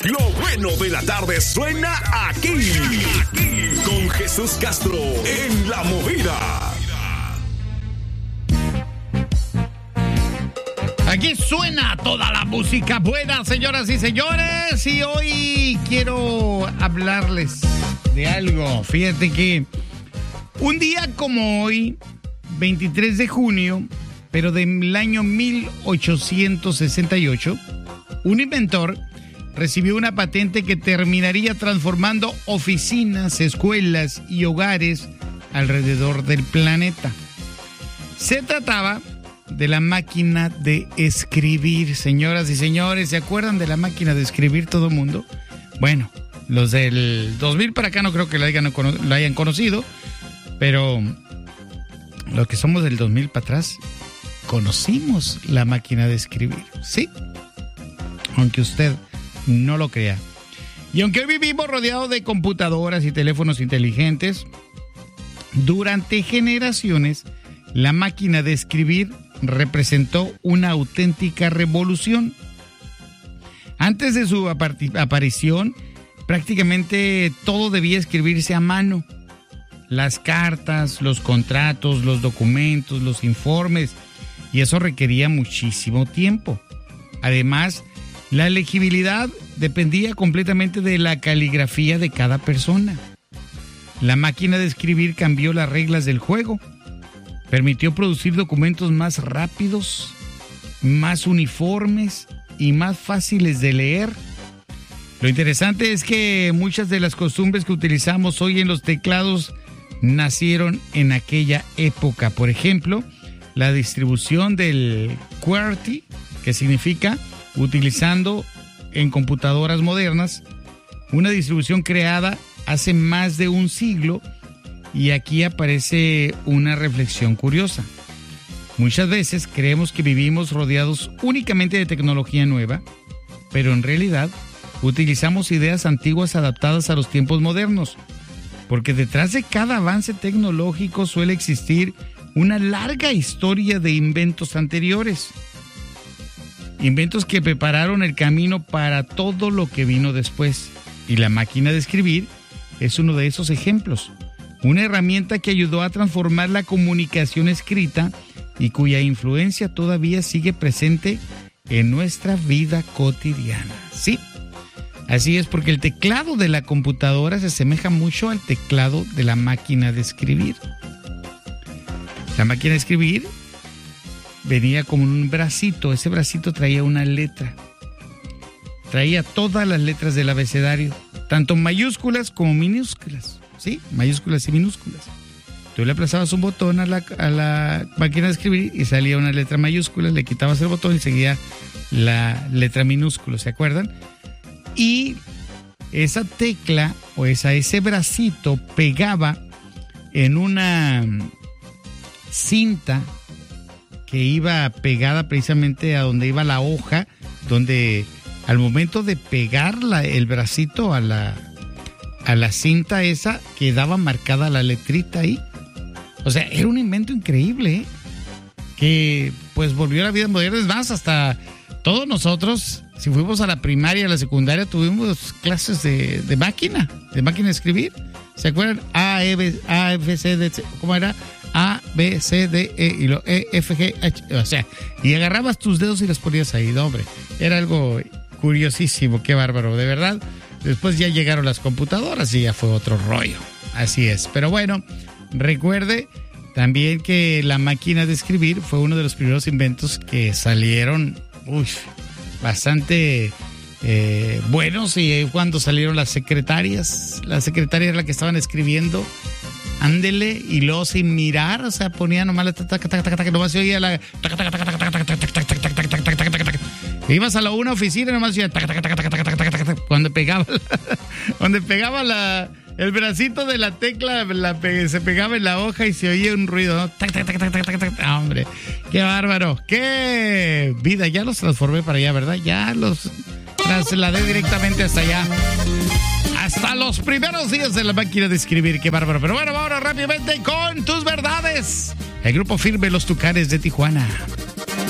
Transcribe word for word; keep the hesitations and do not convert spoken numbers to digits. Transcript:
Lo bueno de la tarde suena aquí. Aquí. Con Jesús Castro en La Movida. Aquí suena toda la música buena, señoras y señores. Y hoy quiero hablarles de algo. Fíjate que un día como hoy, veintitrés de junio, pero del año mil ochocientos sesenta y ocho, un inventor recibió una patente que terminaría transformando oficinas, escuelas y hogares alrededor del planeta. Se trataba de la máquina de escribir, señoras y señores. ¿Se acuerdan de la máquina de escribir todo el mundo? Bueno, los del dos mil para acá no creo que la hayan, la hayan conocido, pero los que somos del dos mil para atrás conocimos la máquina de escribir, ¿sí? Aunque usted no lo crea. Y aunque hoy vivimos rodeados de computadoras y teléfonos inteligentes, durante generaciones la máquina de escribir representó una auténtica revolución. Antes de su aparición, prácticamente todo debía escribirse a mano. Las cartas, los contratos, los documentos, los informes, y eso requería muchísimo tiempo. Además, la legibilidad dependía completamente de la caligrafía de cada persona. La máquina de escribir cambió las reglas del juego. Permitió producir documentos más rápidos, más uniformes y más fáciles de leer. Lo interesante es que muchas de las costumbres que utilizamos hoy en los teclados nacieron en aquella época. Por ejemplo, la distribución del QWERTY, que significa utilizando en computadoras modernas, una distribución creada hace más de un siglo. Y aquí aparece una reflexión curiosa. Muchas veces creemos que vivimos rodeados únicamente de tecnología nueva, pero en realidad utilizamos ideas antiguas adaptadas a los tiempos modernos, porque detrás de cada avance tecnológico suele existir una larga historia de inventos anteriores. Inventos que prepararon el camino para todo lo que vino después. Y la máquina de escribir es uno de esos ejemplos. Una herramienta que ayudó a transformar la comunicación escrita y cuya influencia todavía sigue presente en nuestra vida cotidiana. Sí, así es, porque el teclado de la computadora se asemeja mucho al teclado de la máquina de escribir. La máquina de escribir venía como un bracito, ese bracito traía una letra. Traía todas las letras del abecedario, tanto mayúsculas como minúsculas. Sí, mayúsculas y minúsculas. Tú le aplazabas un botón a la, a la máquina de escribir y salía una letra mayúscula, le quitabas el botón y seguía la letra minúscula, ¿se acuerdan? Y esa tecla o esa, ese bracito pegaba en una cinta que iba pegada precisamente a donde iba la hoja, donde al momento de pegar la, el bracito a la... a la cinta esa quedaba marcada la letrita ahí. O sea, era un invento increíble, ¿eh? Que pues volvió a la vida moderna. Es más, hasta todos nosotros, si fuimos a la primaria, a la secundaria, tuvimos clases de, de máquina, de máquina de escribir. ¿Se acuerdan? A, E, B, A, F, C, D, C, ¿cómo era? A, B, C, D, E y lo E, F, G, H. O sea, y agarrabas tus dedos y los ponías ahí, no, hombre. Era algo curiosísimo, qué bárbaro, de verdad. Después ya llegaron las computadoras y ya fue otro rollo. Así es. Pero bueno, recuerde también que la máquina de escribir fue uno de los primeros inventos que salieron uy, bastante eh, buenos. Y cuando salieron las secretarias, las secretarias eran las que estaban escribiendo. Ándele, y luego sin mirar, o sea, ponía nomás la taca, taca, taca, taca, nomás se oía la taca, taca, taca, taca, taca, taca, taca, taca, taca, taca, taca, taca, taca. Ibas a la una oficina y nomás se oía taca, taca, taca, taca, taca, taca, taca, cuando pegaba la, cuando pegaba la el bracito de la tecla, la, se pegaba en la hoja y se oía un ruido, ¿no? Tac, tac, tac, tac, tac, tac, tac. Hombre, qué bárbaro, qué vida, ya los transformé para allá, ¿verdad? Ya los trasladé directamente hasta allá. Hasta los primeros días de la máquina de escribir, qué bárbaro. Pero bueno, ahora rápidamente con tus verdades. El grupo firme Los Tucanes de Tijuana.